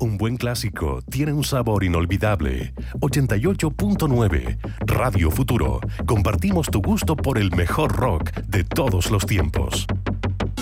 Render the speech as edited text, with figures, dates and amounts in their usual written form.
Un buen clásico tiene un sabor inolvidable. 88.9 Radio Futuro. Compartimos tu gusto por el mejor rock de todos los tiempos.